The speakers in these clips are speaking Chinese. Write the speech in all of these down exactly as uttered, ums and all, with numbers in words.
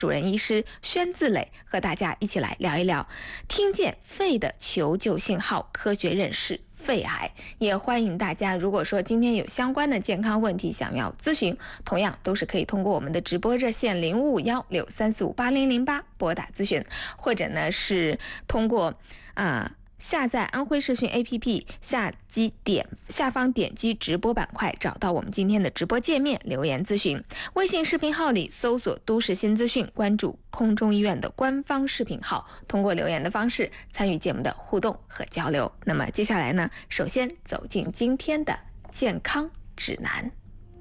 主任医师宣自磊和大家一起来聊一聊，听见肺的求救信号，科学认识肺癌。也欢迎大家，如果说今天有相关的健康问题想要咨询，同样都是可以通过我们的直播热线零五五幺六三四五八零零八拨打咨询，或者呢是通过啊。呃下载安徽视讯 A P P， 下击点下方点击直播板块，找到我们今天的直播界面留言咨询。微信视频号里搜索都市新资讯，关注空中医院的官方视频号，通过留言的方式参与节目的互动和交流。那么接下来呢，首先走进今天的健康指南。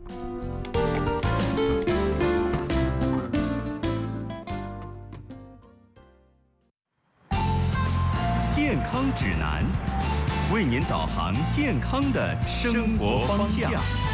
健康指南，为您导航健康的生活方向。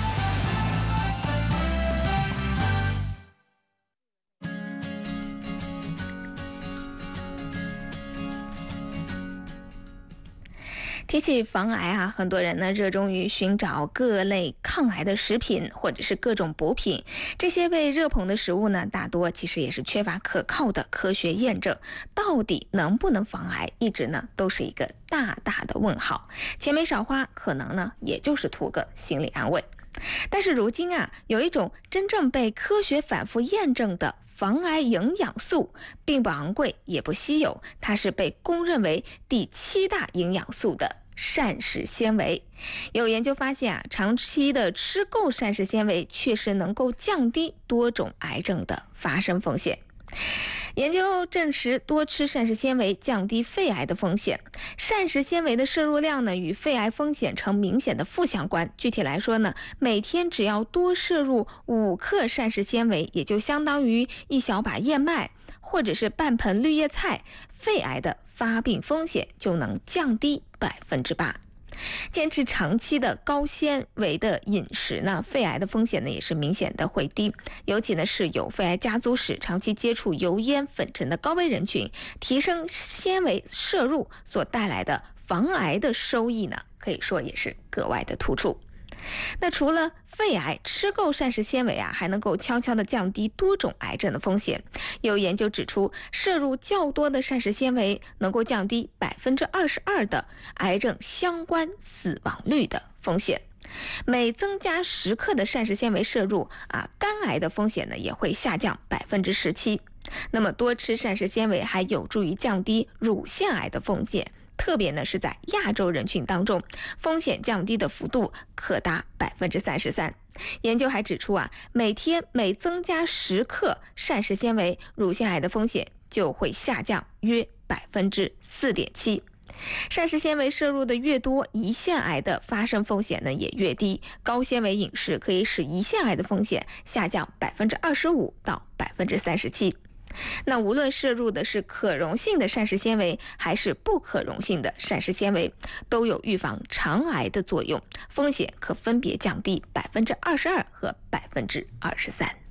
提起防癌啊，很多人呢热衷于寻找各类抗癌的食品或者是各种补品，这些被热捧的食物呢，大多其实也是缺乏可靠的科学验证，到底能不能防癌，一直呢都是一个大大的问号。钱没少花，可能呢也就是图个心理安慰。但是如今啊，有一种真正被科学反复验证的防癌营养素，并不昂贵也不稀有，它是被公认为第七大营养素的膳食纤维。有研究发现啊，长期的吃够膳食纤维确实能够降低多种癌症的发生风险。研究证实，多吃膳食纤维降低肺癌的风险。膳食纤维的摄入量呢，与肺癌风险呈明显的负相关。具体来说呢，每天只要多摄入五克膳食纤维，也就相当于一小把燕麦或者是半盆绿叶菜，肺癌的发病风险就能降低百分之八。坚持长期的高纤维的饮食呢，肺癌的风险呢也是明显的会低。尤其呢是有肺癌家族史、长期接触油烟粉尘的高危人群，提升纤维摄入所带来的防癌的收益呢，可以说也是格外的突出。那除了肺癌，吃够膳食纤维啊，还能够悄悄地降低多种癌症的风险。有研究指出，摄入较多的膳食纤维能够降低百分之二十二的癌症相关死亡率的风险。每增加十克的膳食纤维摄入啊，肝癌的风险呢也会下降百分之十七。那么多吃膳食纤维还有助于降低乳腺癌的风险。特别呢是在亚洲人群当中，风险降低的幅度可达百分之三十三。研究还指出啊，每天每增加十克膳食纤维，乳腺癌的风险就会下降约百分之四点七。膳食纤维摄入的越多，胰腺癌的发生风险呢也越低。高纤维饮食可以使胰腺癌的风险下降百分之二十五到百分之三十七。那无论摄入的是可溶性的膳食纤维还是不可溶性的膳食纤维，都有预防肠癌的作用，风险可分别降低百分之二十二和百分之二十三。